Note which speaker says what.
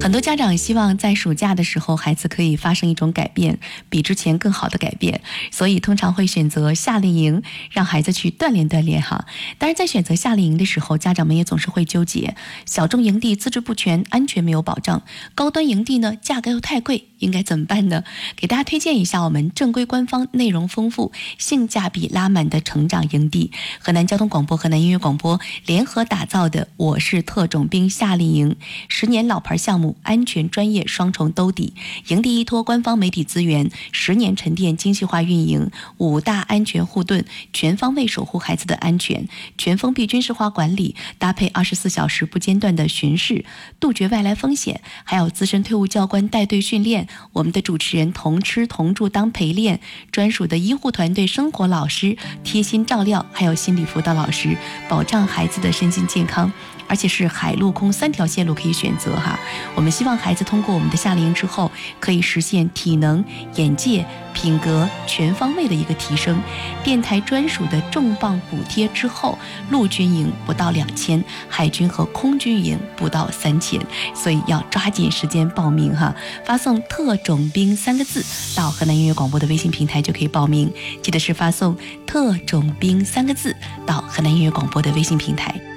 Speaker 1: 很多家长希望在暑假的时候孩子可以发生一种改变，比之前更好的改变，所以通常会选择夏令营，让孩子去锻炼锻炼哈。当然在选择夏令营的时候，家长们也总是会纠结，小众营地资质不全，安全没有保障，高端营地呢价格又太贵，应该怎么办呢？给大家推荐一下我们正规官方内容丰富性价比拉满的成长营地，河南交通广播、河南音乐广播联合打造的我是特种兵夏令营，10年老牌项目，安全专业双重兜底，营地依托官方媒体资源，10年沉淀精细化运营，5大安全护盾，全方位守护孩子的安全，全封闭军事化管理，搭配24小时不间断的巡视，杜绝外来风险，还有资深退伍教官带队训练，我们的主持人同吃同住当陪练，专属的医护团队生活老师贴心照料，还有心理辅导老师，保障孩子的身心健康，而且是海陆空3条线路可以选择哈。我们希望孩子通过我们的夏令营之后，可以实现体能、眼界、品格全方位的一个提升。电台专属的重磅补贴之后，陆军营不到2000，海军和空军营不到3000，所以要抓紧时间报名哈。发送特种兵3个字到河南音乐广播的微信平台就可以报名，记得是发送特种兵3个字到河南音乐广播的微信平台。